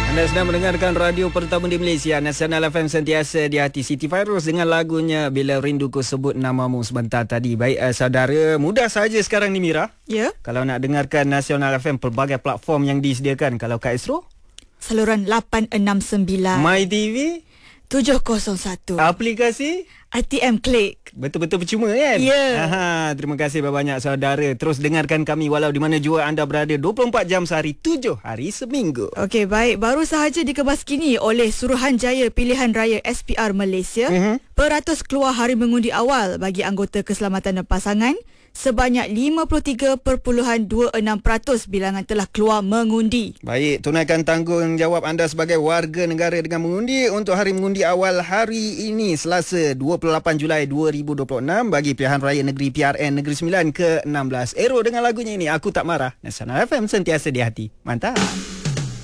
Anda sedang mendengarkan radio pertama di Malaysia, Nasional FM sentiasa di hati. Siti Fairuz dengan lagunya Bila Rinduku Sebut Namamu sebentar tadi. Baik, saudara, mudah saja sekarang ni Mira. Ya. Kalau nak dengarkan Nasional FM, pelbagai platform yang disediakan. Kalau Kak Esro, saluran 869, My TV, 701, aplikasi ITM Click. betul-betul percuma kan? Ya. Terima kasih banyak saudara. Terus dengarkan kami walau di mana jua anda berada, 24 jam sehari, 7 hari seminggu. Okey, baik. Baru sahaja dikemas kini oleh Suruhanjaya Pilihan Raya SPR Malaysia, peratus keluar hari mengundi awal bagi anggota keselamatan dan pasangan. Sebanyak 53.26% bilangan telah keluar mengundi. Baik, tunaikan tanggungjawab anda sebagai warga negara dengan mengundi untuk hari mengundi awal hari ini, Selasa 28 Julai 2026 bagi Pilihan Raya Negeri PRN Negeri Sembilan ke-16. Ero dengan lagunya ini, Aku Tak Marah. Nasional FM sentiasa di hati. Mantap.